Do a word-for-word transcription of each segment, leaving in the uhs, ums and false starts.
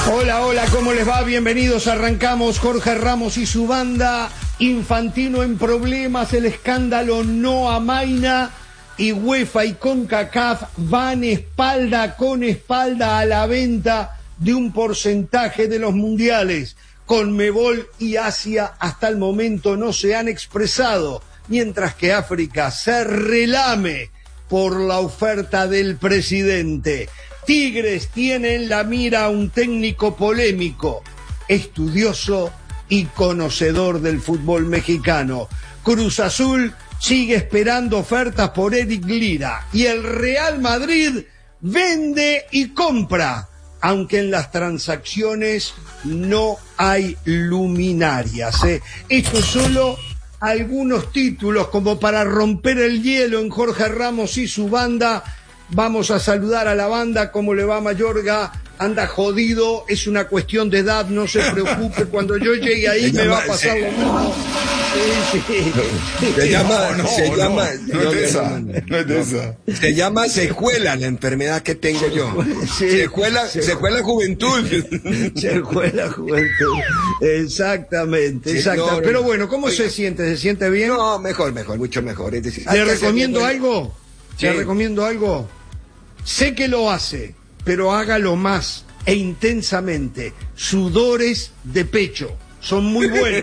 Hola, hola, ¿cómo les va? Bienvenidos, arrancamos. Jorge Ramos y su banda. Infantino en problemas, el escándalo no amaina y UEFA y CONCACAF van espalda con espalda a la venta de un porcentaje de los mundiales. Conmebol y Asia hasta el momento no se han expresado, mientras que África se relame por la oferta del presidente. Tigres tiene en la mira a un técnico polémico, estudioso y conocedor del fútbol mexicano. Cruz Azul sigue esperando ofertas por Eric Lira y el Real Madrid vende y compra, aunque en las transacciones no hay luminarias. ¿eh? Esto solo algunos títulos como para romper el hielo en Jorge Ramos y su banda. Vamos a saludar a la banda. ¿Cómo le va, Mayorga? Anda jodido, es una cuestión de edad, no se preocupe, cuando yo llegue ahí me va a pasar lo mismo. Sí, sí. Se llama, no, se no, llama, no, no es esa, no es de esa. Se llama secuela la enfermedad que tengo yo. Sí, secuela, se... secuela juventud. Secuela juventud. Exactamente, Sí, exactamente. no, no, Pero bueno, ¿cómo oiga, se siente? ¿Se siente bien? No, mejor, mejor, mucho mejor. Es decir, ¿Le recomiendo algo? Sí. ¿Le recomiendo algo? Sé que lo hace, pero hágalo más e intensamente. Sudores de pecho. Son muy buenos.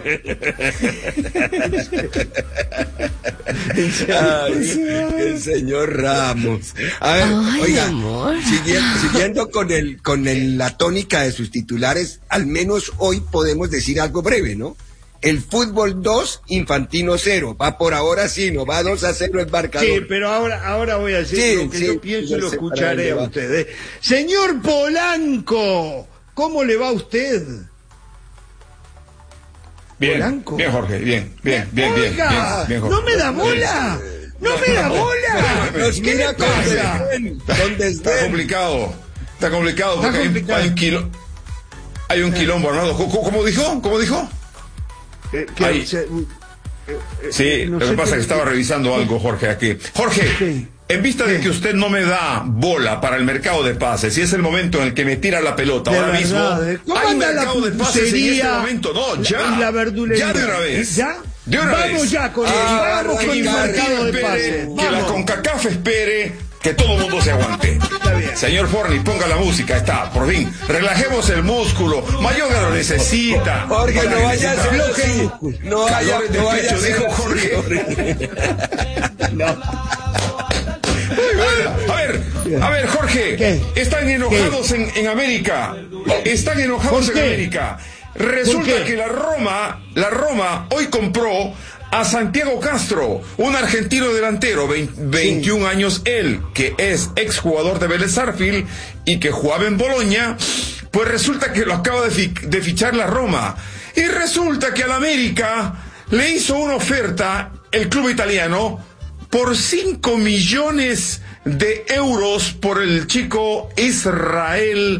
Ay, el señor Ramos. A ver, Ay, oiga, amor. siguiendo, siguiendo con el, con el, la tónica de sus titulares, al menos hoy podemos decir algo breve, ¿no? El fútbol dos, Infantino cero. Va por ahora sí, no va dos a cero el marcador. Sí, pero ahora, ahora voy a decir Sí, lo que sí, yo pienso y lo ya sé para escucharé dónde a va. ustedes. Señor Polanco, ¿cómo le va a usted? Bien, Polanco. bien, Jorge, bien, bien, bien, bien, Oiga, bien, bien, Jorge. ¿no me da bola? ¿No me da bola? Nos ¿Qué mira le con pasa? desdén, con Está desdén. complicado, está complicado Está porque hay- complicado. hay un kilo, hay un quilombo armado. ¿Cómo, cómo dijo? ¿Cómo dijo? Eh, que Ahí. se- eh, Sí, no lo sé que pasa qué- es que estaba revisando algo, Jorge, aquí. Jorge, Sí. en vista de Sí. que usted no me da bola para el mercado de pases, y es el momento en el que me tira la pelota De ahora verdad, mismo, ¿eh? ¿Cómo hay anda la mercado de pases en este pupusería momento. No, ya. y la verdulería? Ya de una vez. ¿Ya? De una Vamos vez. ya con el, Ah, vamos con el arrancar, mercado de espere, pases. que la Vamos. CONCACAF espere que todo el mundo se aguante. Está bien. Señor Forni, ponga la música, está, por fin. Relajemos el músculo. Mayorga lo necesita. Jorge, no vaya a Necesita- hacerlo así. No vaya, Calores de no vaya a pecho, dijo hacerlo así, Jorge. A ver, a ver, Jorge. ¿Qué? Están enojados en, en América. Están enojados ¿Por en qué? América. ¿Por Resulta qué? que la Roma, la Roma hoy compró a Santiago Castro, un argentino delantero, veinte, veintiún años él, que es exjugador de Vélez Sarsfield y que jugaba en Boloña. Pues resulta que lo acaba de, fi- de fichar la Roma. Y resulta que al América le hizo una oferta el club italiano por cinco millones de euros por el chico Israel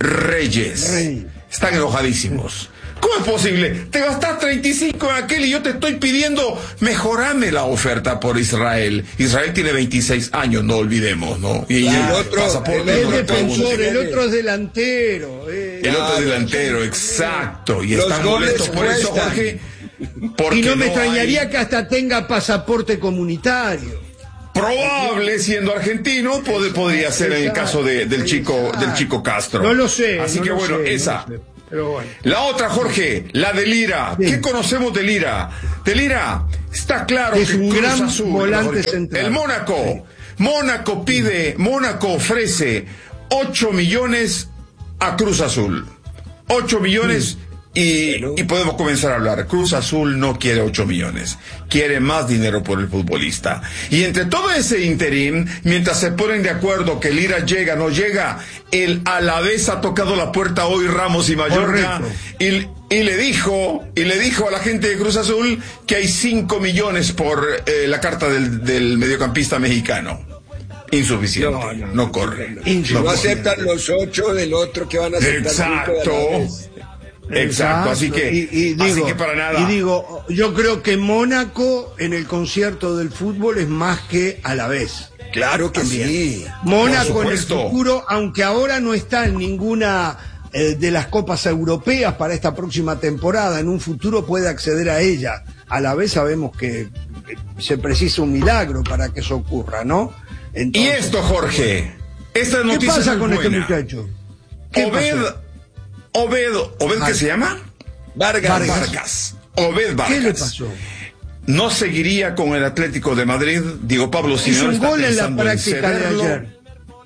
Reyes. Rey. Están enojadísimos. ¿Cómo es posible? Te gastas treinta y cinco en aquel y yo te estoy pidiendo mejorame la oferta por Israel. Israel tiene veintiséis años, no olvidemos, ¿no? Y El el otro- pasaporte el Es no le pregunto. defensor, el otro es delantero. eh. El otro Claro. delantero, exacto. Y Los están goles molestos por eso, cuestan. Jorge. Porque Y no me hay- extrañaría que hasta tenga pasaporte comunitario. Probable, siendo argentino, pod- podría ser en el caso de- del chico del chico Castro. No lo sé. Así no que lo bueno, sé, no esa. lo sé. Pero bueno. La otra, Jorge, la de Lira. Bien. ¿Qué conocemos de Lira? De Lira, está claro Es que un Cruz gran Azul, volante mejor dicho, central. el Mónaco. Mónaco pide, Mónaco ofrece ocho millones a Cruz Azul. ocho millones y, y podemos comenzar a hablar. Cruz Azul no quiere ocho millones, quiere más dinero por el futbolista. Y entre todo ese interín, mientras se ponen de acuerdo que Lira llega, no llega, el Alavés ha tocado la puerta hoy Ramos y Mayorga y, y le dijo, y le dijo a la gente de Cruz Azul que hay cinco millones por eh, la carta del, del mediocampista mexicano. Insuficiente, no, No, no, no corre. No, Insuficiente. no aceptan los ocho del otro que van a aceptar cinco de la Exacto. vez. Exacto, así que, y, y así digo, que para nada. y digo, yo creo que Mónaco en el concierto del fútbol es más que a la vez. Claro que También. sí. Mónaco Por en el supuesto. futuro, aunque ahora no está en ninguna eh, de las copas europeas para esta próxima temporada, en un futuro puede acceder a ella. A la vez sabemos que eh, se precisa un milagro para que eso ocurra, ¿no? Entonces, y esto, Jorge, esta noticia ¿qué pasa es con buena. este muchacho? Obed, Obed, ¿Obed qué se llama? Vargas. Vargas. Vargas. Obed Vargas. ¿Qué le pasó? No seguiría con el Atlético de Madrid. Diego Pablo Simeone hizo un está gol en la pensando en práctica de cederlo. ayer.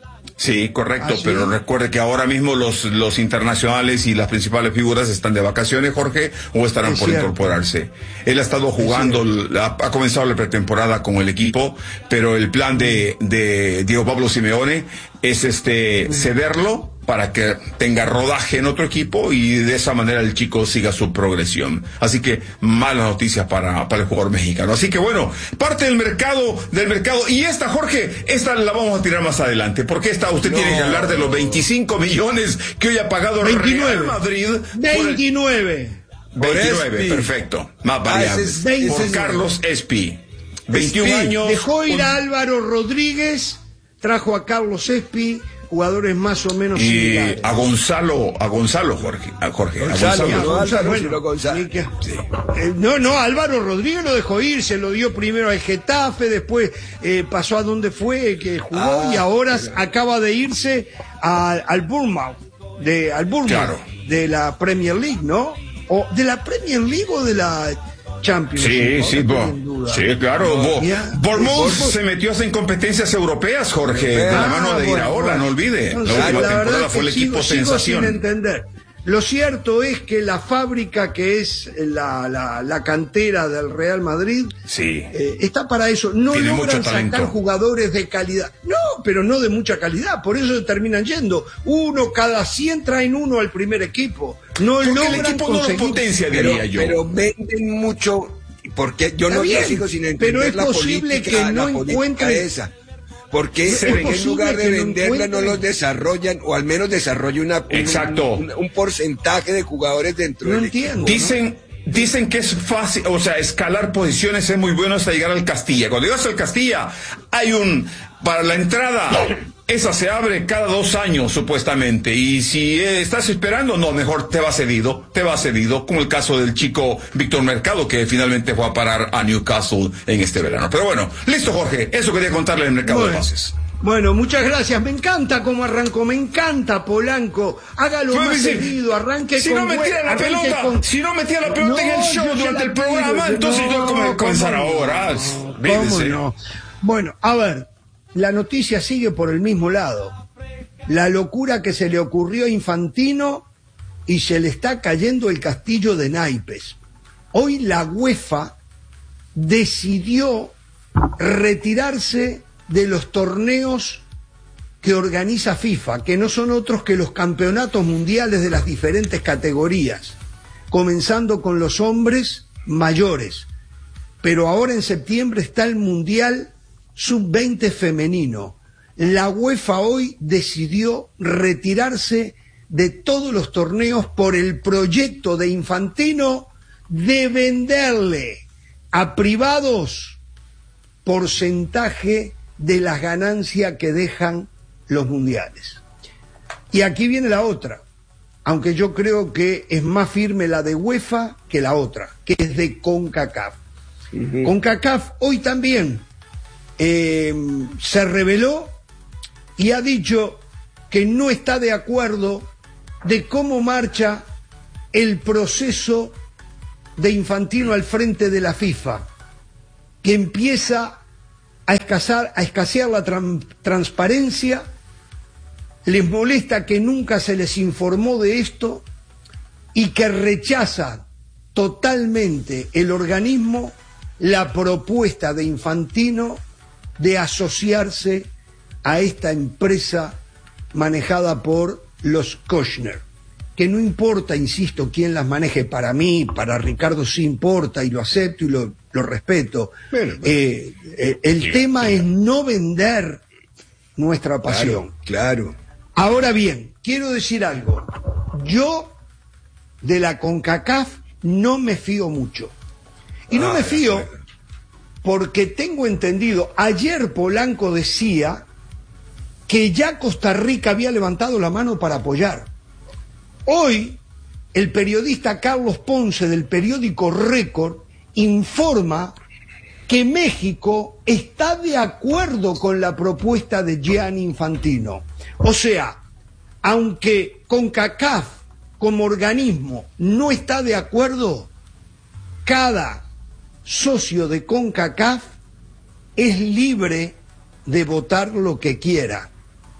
Sí, correcto, ¿Ah, sí? pero recuerde que ahora mismo los, los internacionales y las principales figuras están de vacaciones, Jorge, o estarán Es por cierto. incorporarse. Él ha estado jugando, ha, ha comenzado la pretemporada con el equipo, pero el plan de, de Diego Pablo Simeone es este cederlo para que tenga rodaje en otro equipo y de esa manera el chico siga su progresión. Así que malas noticias para, para el jugador mexicano. Así que bueno, parte del mercado, del mercado, y esta, Jorge, esta la vamos a tirar más adelante, porque esta usted No. tiene que hablar de los veinticinco millones que hoy ha pagado el veintinueve. Real Madrid. veintinueve. Por el, veintinueve, Espi. perfecto. Más Ah, variables. ese es- por ese es- Carlos Espi. veintiún Espi. años. Dejó ir un- a Álvaro Rodríguez, trajo a Carlos Espi, jugadores más o menos y similares. a Gonzalo, a Gonzalo, Jorge, a Jorge, a Gonzalo, Gonzalo. no, Álvaro, Bueno, sino Gonzalo. y que- Sí. eh, no, no, Álvaro Rodríguez lo dejó ir, se lo dio primero al Getafe, después eh, pasó a donde fue, que jugó, Ah, y ahora pero- acaba de irse a- al Bournemouth, de, al Bournemouth Claro. de la Premier League, ¿no? O de la Premier League o de la Champions Sí, League, sí, ahora bo- estoy en duda. sí, claro. Bo- Ya. Bournemouth Bournemouth. se metió hasta en competencias europeas, Jorge, de la Ah, mano de bueno, Iraola, bueno. no olvide. Entonces, la última la temporada verdad fue el que equipo sigo, sigo sensación. sin entender. Lo cierto es que la fábrica que es la, la, la cantera del Real Madrid Sí. eh, está para eso. No Tiene mucho logran talento. sacar jugadores de calidad. No, pero no de mucha calidad. Por eso terminan yendo. Uno cada cien traen uno al primer equipo. No Porque el logran equipo no lo conseguir- potencia, Pero, diría yo. pero venden mucho, porque yo Está no bien, yo sigo sin entender pero es la posible política, que no la política encuentren- esa. Porque Es en posible lugar de que no venderla no encuentren- los desarrollan, o al menos desarrolla una, un- Exacto. un, un porcentaje de jugadores dentro No del entiendo. equipo. Dicen, dicen que es fácil, o sea, escalar posiciones es muy bueno hasta llegar al Castilla. Cuando llegas al Castilla, hay un, para la entrada, esa se abre cada dos años, supuestamente. Y si eh, estás esperando, no, mejor te va cedido, te va cedido, como el caso del chico Víctor Mercado, que finalmente fue a parar a Newcastle en este verano. Pero bueno, listo, Jorge, eso quería contarle del mercado Bueno. de pases. Bueno, muchas gracias. Me encanta cómo arrancó, me encanta Polanco. Hágalo Fue más decir, seguido, arranque si con no metía la arranque pelota, con- si no metía la pelota en el show yo se durante la el programa, pido, entonces no, yo como comenzar ¿cómo ahora. no? Olvídese. ¿Cómo no? Bueno, a ver, la noticia sigue por el mismo lado. La locura que se le ocurrió a Infantino y se le está cayendo el castillo de naipes. Hoy la UEFA decidió retirarse de los torneos que organiza FIFA, que no son otros que los campeonatos mundiales de las diferentes categorías, comenzando con los hombres mayores. Pero ahora en septiembre está el Mundial sub veinte femenino. La UEFA hoy decidió retirarse de todos los torneos por el proyecto de Infantino de venderle a privados porcentaje de las ganancias que dejan los mundiales. Y aquí viene la otra, aunque yo creo que es más firme la de UEFA que la otra, que es de CONCACAF. Uh-huh. CONCACAF hoy también eh, se reveló y ha dicho que no está de acuerdo de cómo marcha el proceso de Infantino al frente de la FIFA, que empieza a escasear, a escasear la tran, transparencia, les molesta que nunca se les informó de esto y que rechaza totalmente el organismo la propuesta de Infantino de asociarse a esta empresa manejada por los Kushner, que no importa, insisto, quién las maneje. Para mí, para Ricardo sí importa, y lo acepto y lo, lo respeto. Bueno, eh, eh, el sí, tema sí. es no vender nuestra pasión. Claro, claro. Ahora bien, quiero decir algo. Yo de la CONCACAF no me fío mucho. Y no ah, me fío porque tengo entendido, ayer Polanco decía que ya Costa Rica había levantado la mano para apoyar. Hoy, el periodista Carlos Ponce del periódico Récord informa que México está de acuerdo con la propuesta de Gianni Infantino. O sea, aunque CONCACAF como organismo no está de acuerdo, cada socio de CONCACAF es libre de votar lo que quiera.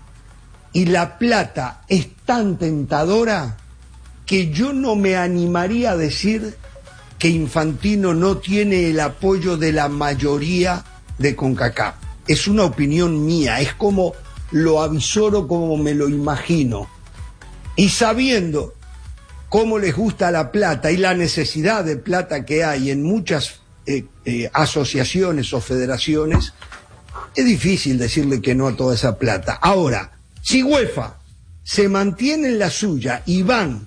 Y la plata es tan tentadora que yo no me animaría a decir que Infantino no tiene el apoyo de la mayoría de CONCACAF. Es una opinión mía, es como lo avisoro, como me lo imagino. Y sabiendo cómo les gusta la plata y la necesidad de plata que hay en muchas eh, eh, asociaciones o federaciones, es difícil decirle que no a toda esa plata. Ahora, si UEFA se mantiene en la suya y van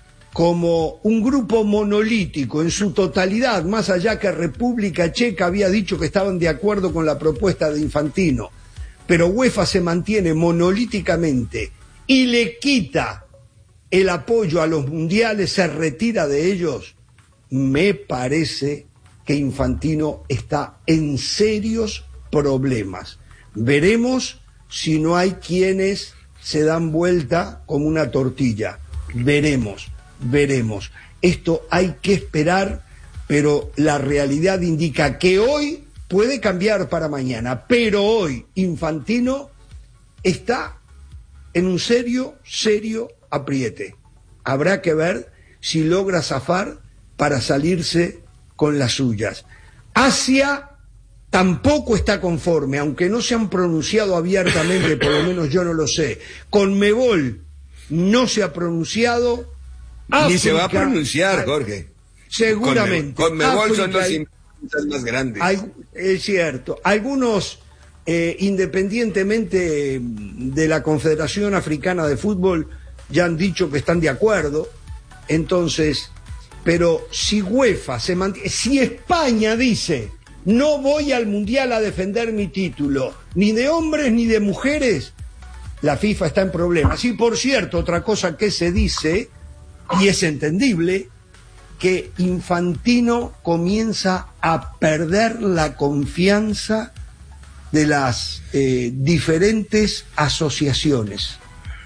como un grupo monolítico en su totalidad, más allá que República Checa había dicho que estaban de acuerdo con la propuesta de Infantino, pero UEFA se mantiene monolíticamente y le quita el apoyo a los mundiales, se retira de ellos, me parece que Infantino está en serios problemas. Veremos si no hay quienes se dan vuelta como una tortilla. Veremos, veremos. Esto hay que esperar, pero la realidad indica que hoy puede cambiar para mañana, pero hoy Infantino está en un serio, serio apriete. Habrá que ver si logra zafar para salirse con las suyas. Asia tampoco está conforme, aunque no se han pronunciado abiertamente, por lo menos yo no lo sé. Conmebol no se ha pronunciado. África, ni se va a pronunciar, Jorge. Seguramente. Conmebol son los imprentas más grandes. Hay, es cierto. Algunos, eh, independientemente de la Confederación Africana de Fútbol, ya han dicho que están de acuerdo. Entonces, pero si UEFA se mantiene, si España dice no voy al Mundial a defender mi título, ni de hombres ni de mujeres, la FIFA está en problemas. Y por cierto, otra cosa que se dice, y es entendible, que Infantino comienza a perder la confianza de las eh, diferentes asociaciones,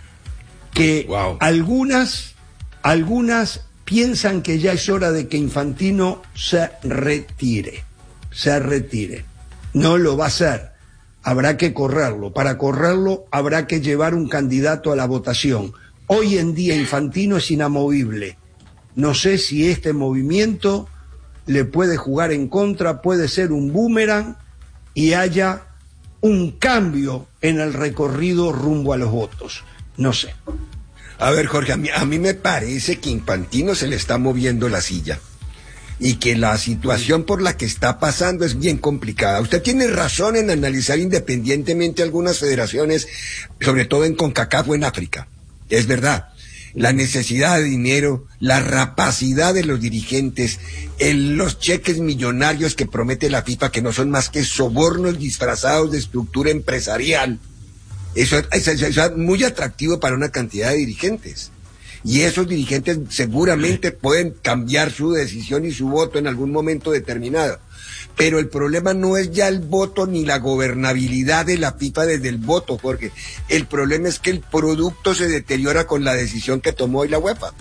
que wow. algunas, algunas piensan que ya es hora de que Infantino se retire, se retire. No lo va a hacer, habrá que correrlo. Para correrlo habrá que llevar un candidato a la votación. Hoy en día Infantino es inamovible. No sé si este movimiento le puede jugar en contra, puede ser un boomerang y haya un cambio en el recorrido rumbo a los votos. No sé. A ver, Jorge, a mí, a mí me parece que Infantino se le está moviendo la silla y que la situación por la que está pasando es bien complicada. Usted tiene razón en analizar independientemente algunas federaciones, sobre todo en CONCACAF o en África. Es verdad. La necesidad de dinero, la rapacidad de los dirigentes, el, los cheques millonarios que promete la FIFA, que no son más que sobornos disfrazados de estructura empresarial. Eso, eso, eso es muy atractivo para una cantidad de dirigentes. Y esos dirigentes seguramente pueden cambiar su decisión y su voto en algún momento determinado. Pero el problema no es ya el voto ni la gobernabilidad de la FIFA desde el voto, Jorge. El problema es que el producto se deteriora con la decisión que tomó hoy la UEFA.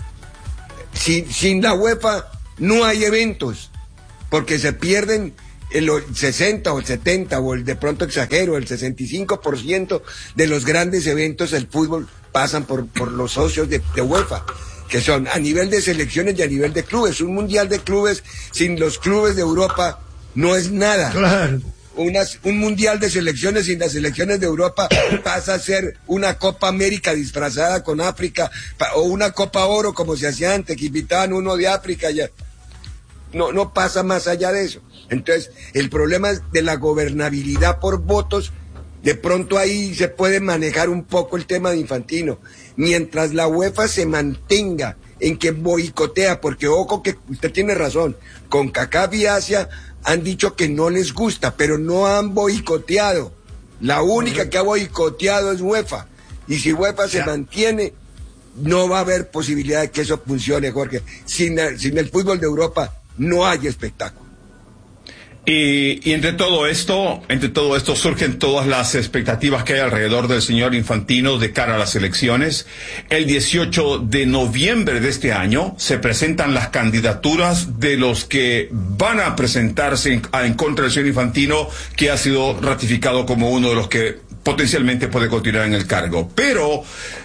Sin, sin la UEFA no hay eventos, porque se pierden el sesenta o el setenta o el, de pronto exagero, el sesenta y cinco por ciento de los grandes eventos del fútbol pasan por, por los socios de, de UEFA, que son a nivel de selecciones y a nivel de clubes. Un mundial de clubes sin los clubes de Europa no es nada. Claro. Unas, un mundial de selecciones sin las selecciones de Europa pasa a ser una Copa América disfrazada con África, pa, o una Copa Oro como se hacía antes, que invitaban uno de África. Ya. No, no pasa más allá de eso. Entonces, el problema es de la gobernabilidad por votos. De pronto ahí se puede manejar un poco el tema de Infantino. Mientras la UEFA se mantenga en que boicotea, porque ojo que usted tiene razón, CONCACAF y Asia han dicho que no les gusta, pero no han boicoteado. La única que ha boicoteado es UEFA. Y si UEFA se mantiene, no va a haber posibilidad de que eso funcione, Jorge. Sin el, sin el fútbol de Europa no hay espectáculo. Y, y entre todo esto, entre todo esto surgen todas las expectativas que hay alrededor del señor Infantino de cara a las elecciones. El dieciocho de noviembre de este año se presentan las candidaturas de los que van a presentarse en, en contra del señor Infantino, que ha sido ratificado como uno de los que potencialmente puede continuar en el cargo. Pero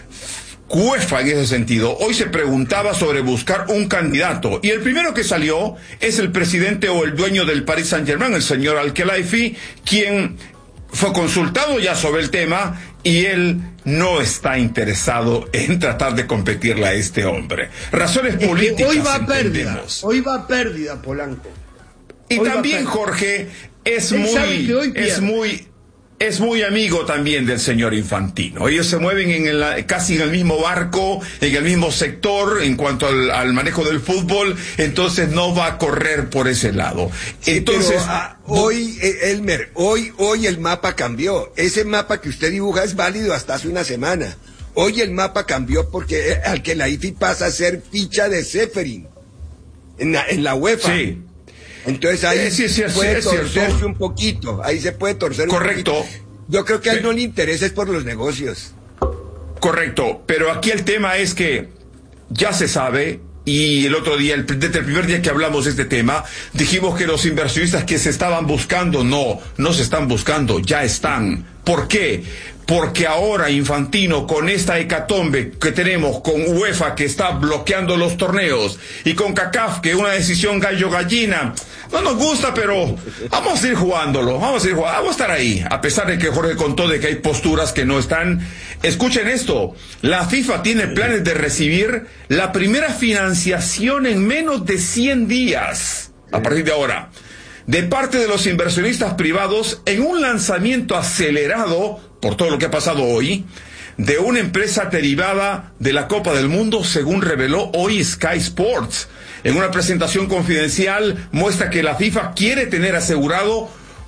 UEFA, en ese sentido, hoy se preguntaba sobre buscar un candidato, y el primero que salió es el presidente o el dueño del Paris Saint-Germain, el señor Al-Khelaifi, quien fue consultado ya sobre el tema, y él no está interesado en tratar de competirle a este hombre. Razones es políticas, hoy va a pérdida, entendemos. hoy va a pérdida, Polanco. Y Hoy también, Jorge, es Él sabe muy, que hoy es pierde. muy... Es muy amigo también del señor Infantino. Ellos se mueven en el, casi en el mismo barco, en el mismo sector en cuanto al, al manejo del fútbol, entonces no va a correr por ese lado. Sí, entonces, pero, ah, hoy, eh, Elmer, hoy, hoy el mapa cambió. Ese mapa que usted dibuja es válido hasta hace una semana. Hoy el mapa cambió porque Al-Khelaifi pasa a ser ficha de Ceferin en la, en la UEFA. Sí. Entonces ahí Eh, sí, sí, sí, puede es cierto. torcerse un poquito, ahí se puede torcer Correcto. un poquito. Yo creo que a él Sí. no le interesa es por los negocios. Correcto, pero aquí el tema es que ya se sabe, y el otro día, el, desde el primer día que hablamos de este tema, dijimos que los inversionistas que se estaban buscando, no, no se están buscando, ya están. ¿Por qué? Porque ahora Infantino, con esta hecatombe que tenemos con UEFA, que está bloqueando los torneos, y con CACAF, que es una decisión gallo-gallina, no nos gusta, pero vamos a ir jugándolo, vamos a ir jugando, vamos a estar ahí, a pesar de que Jorge contó de que hay posturas que no están. Escuchen esto, la FIFA tiene planes de recibir la primera financiación en menos de cien días, a partir de ahora, de parte de los inversionistas privados, en un lanzamiento acelerado, por todo lo que ha pasado hoy, de una empresa derivada de la Copa del Mundo, según reveló hoy Sky Sports. En una presentación confidencial muestra que la FIFA quiere tener asegurado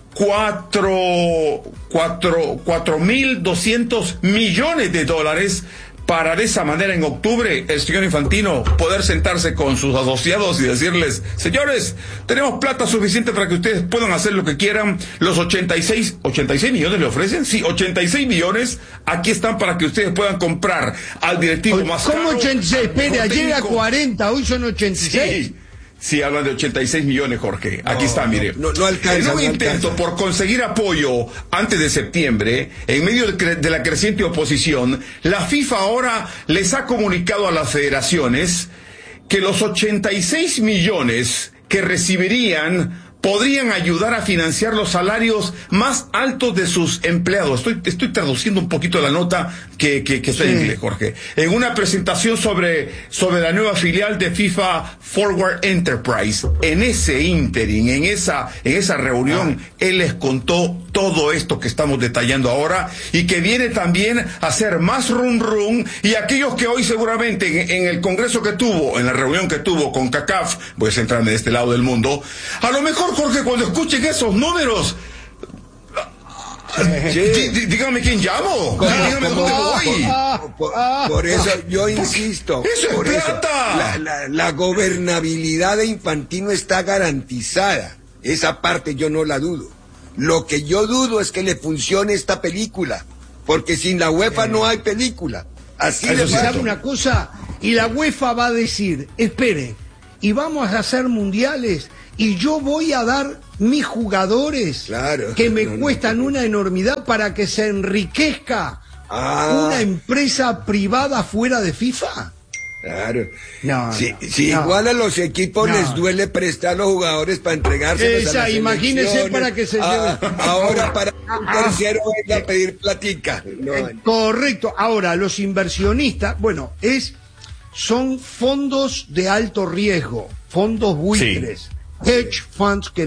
cuatro, cuatro, cuatro mil doscientos millones de dólares para de esa manera en octubre el señor Infantino poder sentarse con sus asociados y decirles: señores, tenemos plata suficiente para que ustedes puedan hacer lo que quieran. Los ochenta y seis millones le ofrecen, sí, ochenta y seis millones, aquí están para que ustedes puedan comprar al directivo más caro. ¿Cómo ochenta y seis? Espere, ayer era cuarenta, hoy son ochenta y seis. Sí. Sí, hablan de ochenta y seis millones, Jorge. Aquí No, está, mire. No, no, no alcanza. En un no intento alcanza. por conseguir apoyo antes de septiembre, en medio de, cre- de la creciente oposición, la FIFA ahora les ha comunicado a las federaciones que los ochenta y seis millones que recibirían podrían ayudar a financiar los salarios más altos de sus empleados. Estoy, estoy traduciendo un poquito la nota que, que, que está Sí. en inglés, Jorge. En una presentación sobre, sobre la nueva filial de FIFA Forward Enterprise, en ese ínterin, en esa, en esa reunión, ah. él les contó todo esto que estamos detallando ahora, y que viene también a hacer más rum rum, y aquellos que hoy seguramente en, en el congreso que tuvo, en la reunión que tuvo con CACAF, voy a centrarme de este lado del mundo, a lo mejor, Jorge, cuando escuchen esos números, Sí. dí, dí, dígame quién llamo, ¿Cómo, dígame cómo, dónde cómo, voy. por, por, por eso yo insisto, Eso es por eso, plata. la, la, la gobernabilidad de Infantino está garantizada, esa parte yo no la dudo. Lo que yo dudo es que le funcione esta película, porque sin la UEFA eh. no hay película. Así Eso de sabe una cosa, y la UEFA va a decir: espere, y vamos a hacer mundiales, y yo voy a dar mis jugadores, claro, que me no, cuestan no, no. una enormidad, para que se enriquezca ah. una empresa privada fuera de FIFA. Claro. No, si no, si no. igual a los equipos no. les duele prestar a los jugadores para entregárselos Esa, a las imagínese para que se ah, lleve. ahora para que un tercero venga a pedir platica. No, Eh, correcto. Ahora, los inversionistas, bueno, es son fondos de alto riesgo, fondos buitres, sí. hedge funds que